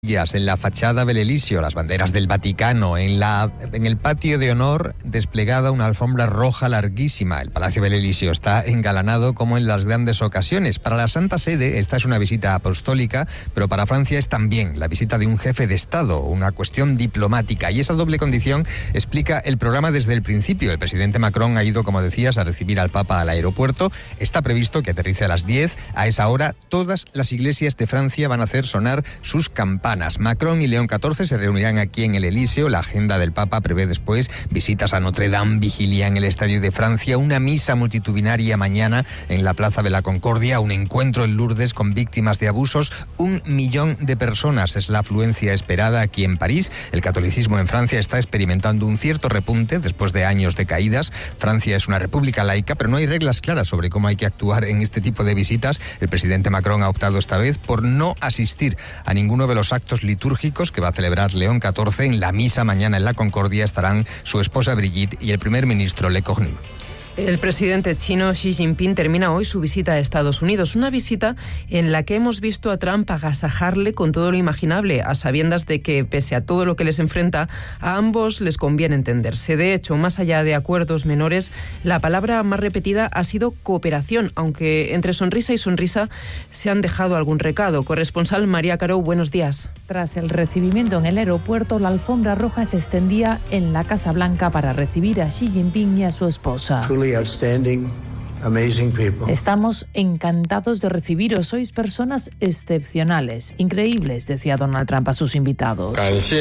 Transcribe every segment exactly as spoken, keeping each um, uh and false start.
estatuillas en la fachada del Elíseo, las banderas del Vaticano, en, la, en el patio de honor desplegada una alfombra roja larguísima. El Palacio del Elíseo está engalanado como en las grandes ocasiones. Para la Santa Sede esta es una visita apostólica, pero para Francia es también la visita de un jefe de Estado, una cuestión diplomática. Y esa doble condición explica el programa desde el principio. El presidente Macron ha ido, como decías, a recibir al Papa al aeropuerto. Está previsto que aterrice a las diez. A esa hora todas las iglesias de Francia van a hacer sonar sus campanas. Macron y León catorce se reunirán aquí en el Elíseo. La agenda del Papa prevé después visitas a Notre Dame, vigilia en el Estadio de Francia, una misa multitudinaria mañana en la Plaza de la Concordia, un encuentro en Lourdes con víctimas de abusos. Un millón de personas es la afluencia esperada aquí en París. El catolicismo en Francia está experimentando un cierto repunte después de años de caídas. Francia es una república laica, pero no hay reglas claras sobre cómo hay que actuar en este tipo de visitas. El presidente Macron ha optado esta vez por no asistir a ninguno de los actos litúrgicos que va a celebrar León catorce. En la misa mañana en la Concordia estarán su esposa Brigitte y el primer ministro Le Cornu. El presidente chino Xi Jinping termina hoy su visita a Estados Unidos, una visita en la que hemos visto a Trump agasajarle con todo lo imaginable, a sabiendas de que, pese a todo lo que les enfrenta, a ambos les conviene entenderse. De hecho, más allá de acuerdos menores, la palabra más repetida ha sido cooperación, aunque entre sonrisa y sonrisa se han dejado algún recado. Corresponsal María Caro, buenos días. Tras el recibimiento en el aeropuerto, la alfombra roja se extendía en la Casa Blanca para recibir a Xi Jinping y a su esposa. Outstanding, amazing people. Estamos encantados de recibiros, sois personas excepcionales, increíbles, decía Donald Trump a sus invitados.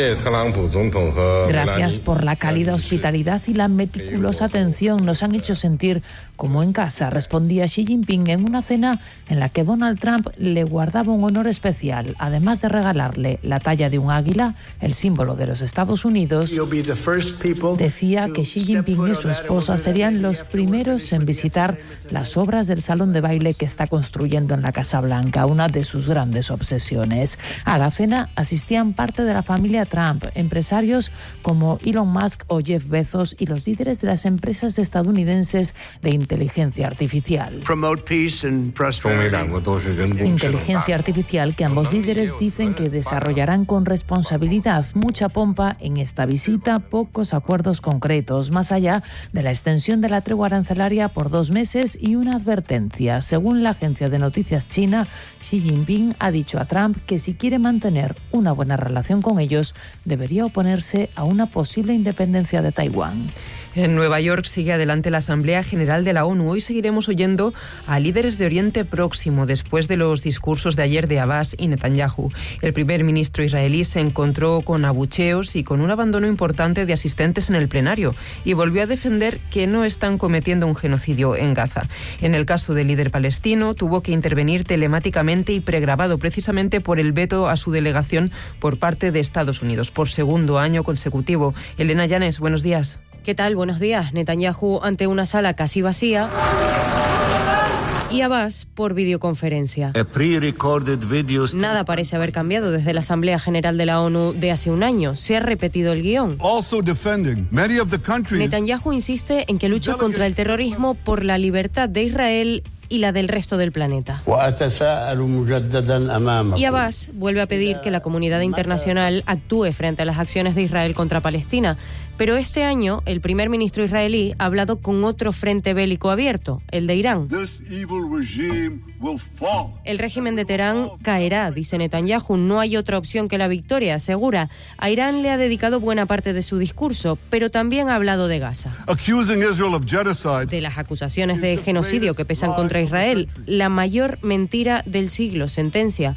Gracias por la cálida hospitalidad y la meticulosa atención, nos han hecho sentir como en casa, respondía Xi Jinping en una cena en la que Donald Trump le guardaba un honor especial, además de regalarle la talla de un águila, el símbolo de los Estados Unidos. Decía que Xi Jinping y su esposa serían los primeros en visitar las obras del salón de baile que está construyendo en la Casa Blanca, una de sus grandes obsesiones. A la cena asistían parte de la familia Trump, empresarios como Elon Musk o Jeff Bezos y los líderes de las empresas estadounidenses de inteligencia artificial. Inteligencia artificial que ambos líderes dicen que desarrollarán con responsabilidad. Mucha pompa en esta visita, pocos acuerdos concretos, más allá de la extensión de la tregua arancelaria por dos meses y una advertencia. Según la agencia de noticias china, Xi Jinping ha dicho a Trump que si quiere mantener una buena relación con ellos, debería oponerse a una posible independencia de Taiwán. En Nueva York sigue adelante la Asamblea General de la ONU. Hoy seguiremos oyendo a líderes de Oriente Próximo después de los discursos de ayer de Abbas y Netanyahu. El primer ministro israelí se encontró con abucheos y con un abandono importante de asistentes en el plenario y volvió a defender que no están cometiendo un genocidio en Gaza. En el caso del líder palestino, tuvo que intervenir telemáticamente y pregrabado precisamente por el veto a su delegación por parte de Estados Unidos por segundo año consecutivo. Elena Llanes, buenos días. ¿Qué tal? Buenos días. Netanyahu ante una sala casi vacía y Abbas por videoconferencia. Nada parece haber cambiado desde la Asamblea General de la ONU de hace un año. Se ha repetido el guión. Netanyahu insiste en que lucha contra el terrorismo por la libertad de Israel y la del resto del planeta. Y Abbas vuelve a pedir que la comunidad internacional actúe frente a las acciones de Israel contra Palestina. Pero este año, el primer ministro israelí ha hablado con otro frente bélico abierto, el de Irán. El régimen de Teherán caerá, dice Netanyahu. No hay otra opción que la victoria, asegura. A Irán le ha dedicado buena parte de su discurso, pero también ha hablado de Gaza. De las acusaciones de genocidio que pesan contra Israel, la mayor mentira del siglo, sentencia.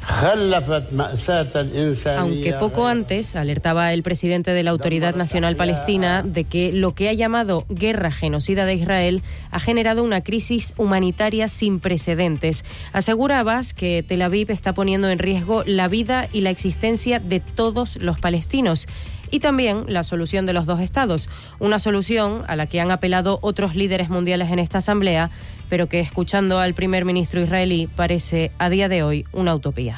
Aunque poco antes alertaba el presidente de la Autoridad Nacional Palestina de que lo que ha llamado guerra genocida de Israel ha generado una crisis humanitaria sin precedentes. Asegura Abbas que Tel Aviv está poniendo en riesgo la vida y la existencia de todos los palestinos. Y también la solución de los dos estados, una solución a la que han apelado otros líderes mundiales en esta asamblea, pero que, escuchando al primer ministro israelí, parece a día de hoy una utopía.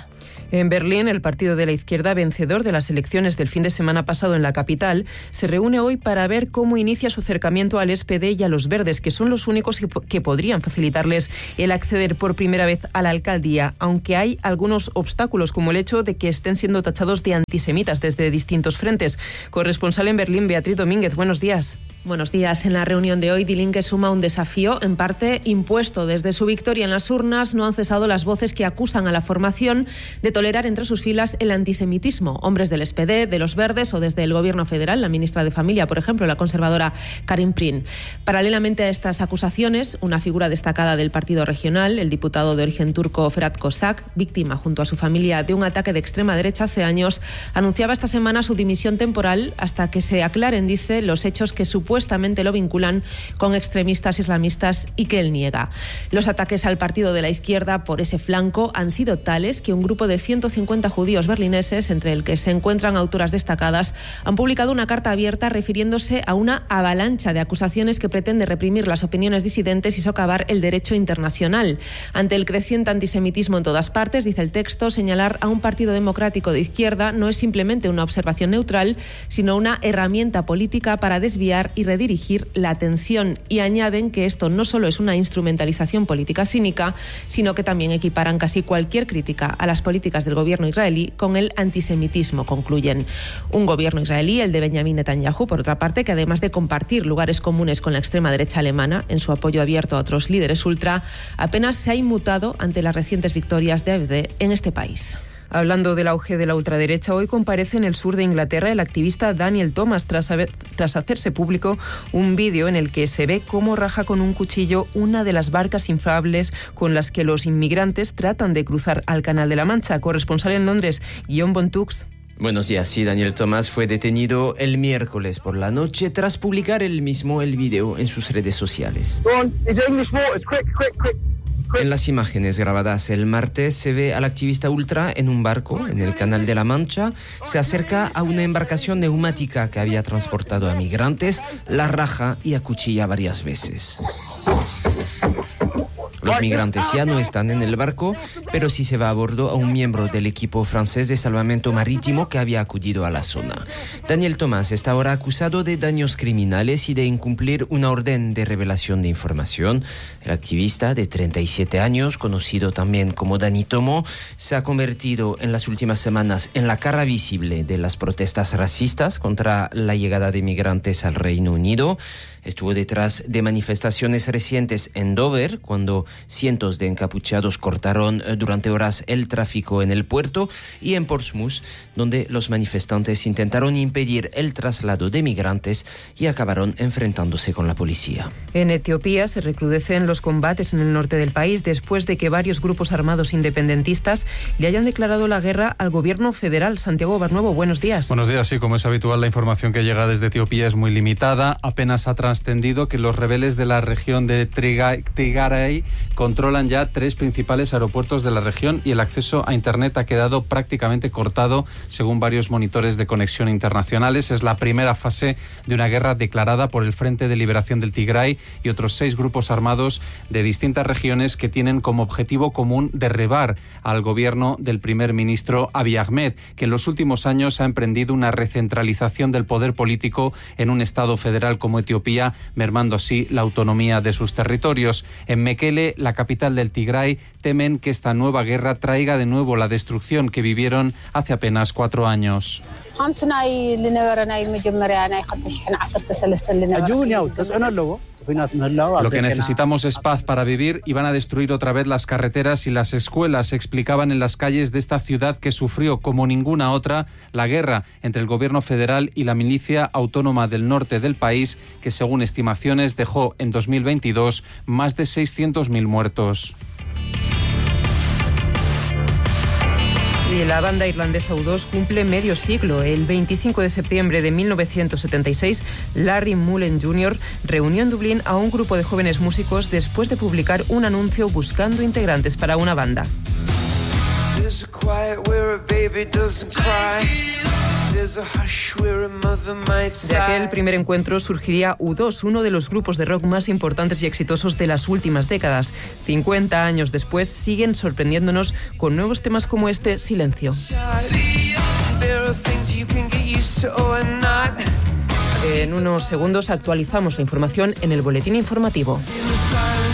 En Berlín, el partido de la izquierda, vencedor de las elecciones del fin de semana pasado en la capital, se reúne hoy para ver cómo inicia su acercamiento al S P D y a los Verdes, que son los únicos que, que podrían facilitarles el acceder por primera vez a la alcaldía, aunque hay algunos obstáculos, como el hecho de que estén siendo tachados de antisemitas desde distintos frentes. Corresponsal en Berlín, Beatriz Domínguez, buenos días. Buenos días. En la reunión de hoy, Die Linke suma un desafío, en parte impuesto. Desde su victoria en las urnas no han cesado las voces que acusan a la formación de tolerar entre sus filas el antisemitismo. Hombres del S P D, de los Verdes o desde el Gobierno federal, la ministra de Familia, por ejemplo, la conservadora Karin Prien. Paralelamente a estas acusaciones, una figura destacada del partido regional, el diputado de origen turco Ferhat Kozak, víctima junto a su familia de un ataque de extrema derecha hace años, anunciaba esta semana su dimisión temporal hasta que se aclaren, dice, los hechos que supuestamente Supuestamente lo vinculan con extremistas islamistas y que él niega. Los ataques al partido de la izquierda por ese flanco han sido tales que un grupo de ciento cincuenta judíos berlineses, entre el que se encuentran autoras destacadas, han publicado una carta abierta refiriéndose a una avalancha de acusaciones que pretende reprimir las opiniones disidentes y socavar el derecho internacional. Ante el creciente antisemitismo en todas partes, dice el texto, señalar a un partido democrático de izquierda no es simplemente una observación neutral, sino una herramienta política para desviar y redirigir la atención, y añaden que esto no solo es una instrumentalización política cínica, sino que también equiparan casi cualquier crítica a las políticas del gobierno israelí con el antisemitismo, concluyen. Un gobierno israelí, el de Benjamin Netanyahu, por otra parte, que además de compartir lugares comunes con la extrema derecha alemana en su apoyo abierto a otros líderes ultra, apenas se ha inmutado ante las recientes victorias de A F D en este país. Hablando del auge de la ultraderecha, hoy comparece en el sur de Inglaterra el activista Daniel Thomas tras, haber, tras hacerse público un vídeo en el que se ve cómo raja con un cuchillo una de las barcas inflables con las que los inmigrantes tratan de cruzar al Canal de la Mancha. Corresponsal en Londres, Guillaume Bontux. Buenos días. Sí, Daniel Thomas fue detenido el miércoles por la noche tras publicar él mismo el vídeo en sus redes sociales. En las imágenes grabadas el martes se ve al activista ultra en un barco en el Canal de la Mancha. Se acerca a una embarcación neumática que había transportado a migrantes, la raja y acuchilla varias veces. Los migrantes ya no están en el barco, pero sí se va a bordo a un miembro del equipo francés de salvamento marítimo que había acudido a la zona. Daniel Thomas está ahora acusado de daños criminales y de incumplir una orden de revelación de información. El activista de treinta y siete años, conocido también como Dani Tomo, se ha convertido en las últimas semanas en la cara visible de las protestas racistas contra la llegada de migrantes al Reino Unido. Estuvo detrás de manifestaciones recientes en Dover, cuando cientos de encapuchados cortaron durante horas el tráfico en el puerto, y en Portsmouth, donde los manifestantes intentaron impedir el traslado de migrantes y acabaron enfrentándose con la policía. En Etiopía se recrudecen los combates en el norte del país después de que varios grupos armados independentistas le hayan declarado la guerra al gobierno federal. Santiago Barnuevo, buenos días. Buenos días, sí, como es habitual, la información que llega desde Etiopía es muy limitada. Apenas ha trascendido que los rebeldes de la región de Tigray controlan ya tres principales aeropuertos de la región y el acceso a Internet ha quedado prácticamente cortado, según varios monitores de conexión internacionales. Es la primera fase de una guerra declarada por el Frente de Liberación del Tigray y otros seis grupos armados de distintas regiones que tienen como objetivo común derribar al gobierno del primer ministro Abiy Ahmed, que en los últimos años ha emprendido una recentralización del poder político en un estado federal como Etiopía, mermando así la autonomía de sus territorios. En Mekele, la capital del Tigray, temen que esta nueva guerra traiga de nuevo la destrucción que vivieron hace apenas cuatro años. Lo que necesitamos es paz para vivir y van a destruir otra vez las carreteras y las escuelas, explicaban en las calles de esta ciudad que sufrió como ninguna otra la guerra entre el gobierno federal y la milicia autónoma del norte del país, que según estimaciones dejó en dos mil veintidós más de seiscientos mil muertos. Y la banda irlandesa U dos cumple medio siglo. El veinticinco de septiembre de mil novecientos setenta y seis, Larry Mullen junior reunió en Dublín a un grupo de jóvenes músicos después de publicar un anuncio buscando integrantes para una banda. De aquel primer encuentro surgiría U dos, uno de los grupos de rock más importantes y exitosos de las últimas décadas. cincuenta años después siguen sorprendiéndonos con nuevos temas como este, Silencio. En unos segundos actualizamos la información en el boletín informativo.